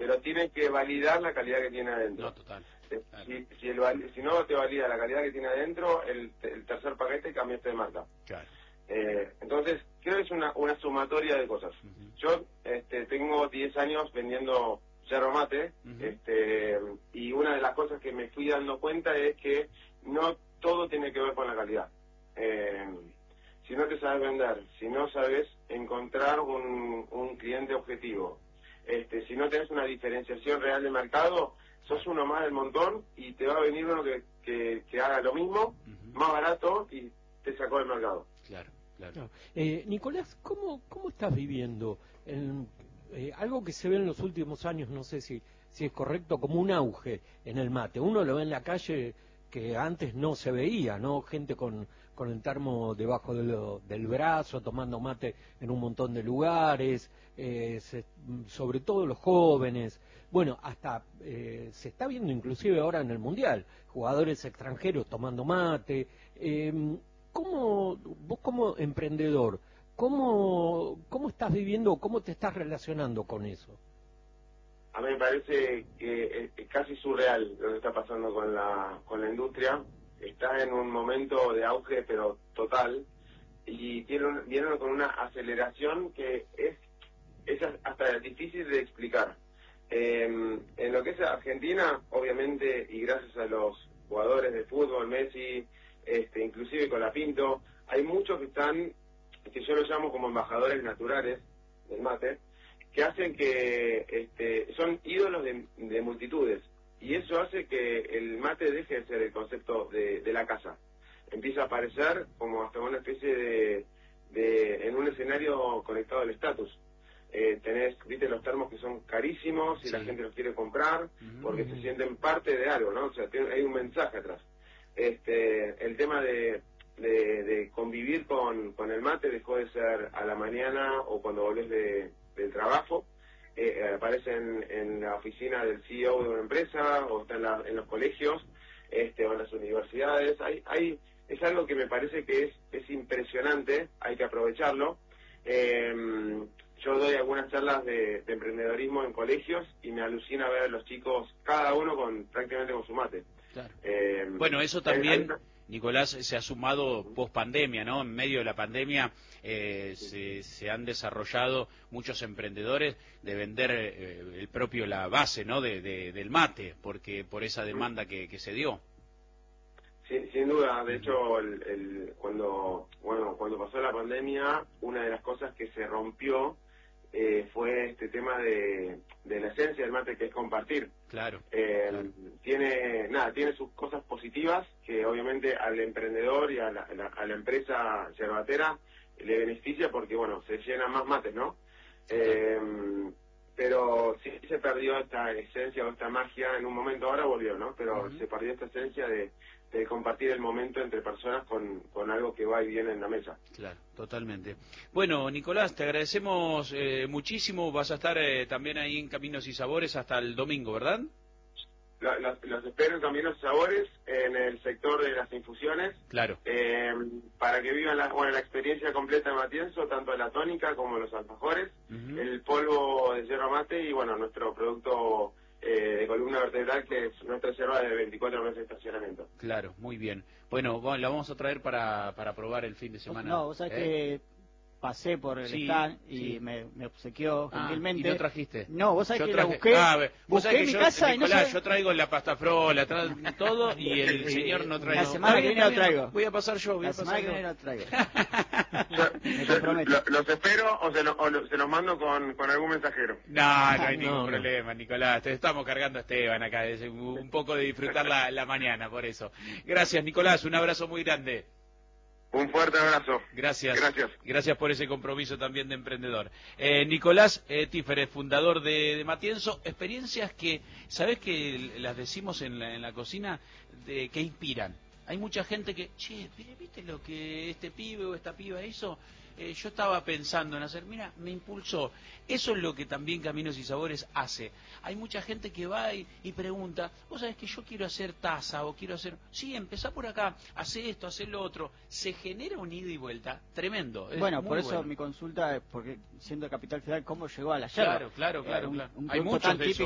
pero tiene que validar la calidad que tiene adentro. No, total. Si no te valida la calidad que tiene adentro, el tercer paquete cambiaste de marca. Claro. Entonces, creo que es una sumatoria de cosas. Yo tengo 10 años vendiendo yerba mate, y una de las cosas que me fui dando cuenta es que no todo tiene que ver con la calidad. Si no te sabes vender, si no sabes encontrar un cliente objetivo, si no tenés una diferenciación real de mercado, sos uno más del montón y te va a venir uno que haga lo mismo, más barato, y te sacó del mercado. Claro. Nicolás, ¿cómo estás viviendo algo que se ve en los últimos años, no sé si es correcto, como un auge en el mate? Uno lo ve en la calle que antes no se veía, ¿no? Gente con el termo debajo del brazo, tomando mate en un montón de lugares, sobre todo los jóvenes. Bueno, hasta se está viendo inclusive ahora en el Mundial, jugadores extranjeros tomando mate. Vos como emprendedor, ¿cómo estás viviendo, cómo te estás relacionando con eso? A mí me parece que es casi surreal lo que está pasando con la industria. Está en un momento de auge, pero total, y vienen con una aceleración que es hasta difícil de explicar. En lo que es Argentina, obviamente, y gracias a los jugadores de fútbol, Messi, inclusive con la Pinto, hay muchos que yo los llamo como embajadores naturales del mate, que hacen que son ídolos de multitudes, y eso hace que el mate deje de ser el concepto de la casa. Empieza a aparecer como hasta una especie en un escenario conectado al estatus. Viste los termos que son carísimos y la gente los quiere comprar porque se sienten parte de algo, ¿no? O sea, hay un mensaje atrás. El tema de convivir con el mate dejó de ser a la mañana o cuando volvés del trabajo. Aparece en la oficina del CEO de una empresa, o está en los colegios, o en las universidades. Es algo que me parece que es impresionante, hay que aprovecharlo. Yo doy algunas charlas de emprendedorismo en colegios y me alucina ver a los chicos, cada uno prácticamente con su mate. Claro. Bueno, eso también, Nicolás, se ha sumado post pandemia, ¿no? En medio de la pandemia se han desarrollado muchos emprendedores de vender la base, ¿no? del mate, porque por esa demanda que se dio. Sin duda. De hecho, cuando pasó la pandemia, una de las cosas que se rompió fue este tema de la esencia del mate, que es compartir. Claro. Tiene sus cosas positivas, que obviamente al emprendedor y a la empresa yerbatera le beneficia porque, bueno, se llenan más mates, ¿no? Pero sí se perdió esta esencia o esta magia en un momento. Ahora volvió, ¿no? Pero se perdió esta esencia de compartir el momento entre personas con algo que va y viene en la mesa. Claro, totalmente. Bueno, Nicolás, te agradecemos muchísimo. Vas a estar también ahí en Caminos y Sabores hasta el domingo, ¿verdad? Los espero en Caminos y Sabores, en el sector de las infusiones. Claro. Para que vivan la experiencia completa de Matienzo, tanto de la tónica como los alfajores, el polvo de yerba mate y, bueno, nuestro producto de columna vertebral, que es nuestra yerba de 24 meses de estacionamiento. Claro, muy bien. Bueno, la vamos a traer para probar el fin de semana. No, vos sabés que pasé por el stand y me obsequió gentilmente. ¿Y no trajiste? No, vos sabés que la busqué. Busqué en mi casa y no Nicolás, yo traigo la pasta frola, todo, y el señor no trae. La semana que viene lo traigo. Voy a pasar yo. La semana que viene lo traigo. Me comprometo. ¿Los espero o se los mando con algún mensajero? No hay ningún problema, Nicolás. Te estamos cargando a Esteban acá. Es un poco de disfrutar la mañana, por eso. Gracias, Nicolás. Un abrazo muy grande. Un fuerte abrazo. Gracias por ese compromiso también de emprendedor. Nicolás Tíferes, fundador de Matienzo. Experiencias que, ¿sabés que las decimos en la cocina? Que inspiran. Hay mucha gente que, ¿viste lo que este pibe o esta piba hizo? Yo estaba pensando en hacer, mira, me impulsó. Eso es lo que también Caminos y Sabores hace. Hay mucha gente que va y pregunta, vos sabés que yo quiero hacer taza o quiero hacer... Sí, empezá por acá, hace esto, hace lo otro. Se genera un ida y vuelta tremendo. Bueno, por eso mi consulta, porque siendo Capital Federal, ¿cómo llegó a la yerba? Claro. Hay muchos de esos.